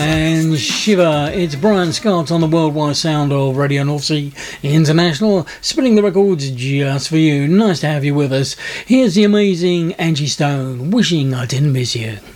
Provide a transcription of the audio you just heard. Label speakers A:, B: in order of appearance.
A: And Shiver, it's Brian Scott on the worldwide sound of Radio North Sea International, spinning the records just for you. Nice to have you with us. Here's the amazing Angie Stone, Wishing I Didn't Miss You.